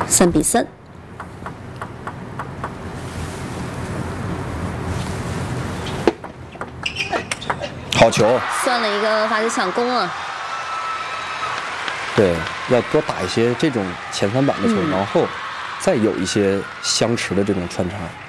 3比3。 好球， 算了一个发球抢攻了。 对，要多打一些这种前3板的球，然后再有一些相持的这种穿插。